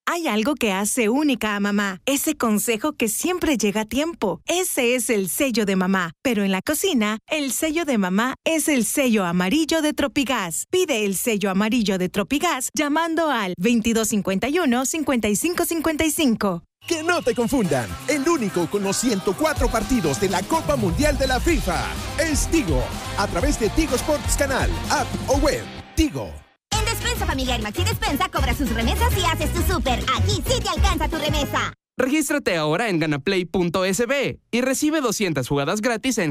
Hay algo que hace única a mamá. Ese consejo que siempre llega a tiempo. Ese es el sello de mamá. Pero en la cocina, el sello de mamá es el sello amarillo de Tropigas. Pide el sello amarillo de Tropigas llamando al 2251-5555. Que no te confundan, el único con los 104 partidos de la Copa Mundial de la FIFA es Tigo, a través de Tigo Sports Canal, app o web. Tigo. En Despensa Familiar Maxi Despensa cobra sus remesas y haces tu súper. Aquí sí te alcanza tu remesa. Regístrate ahora en ganaplay.sb y recibe 200 jugadas gratis en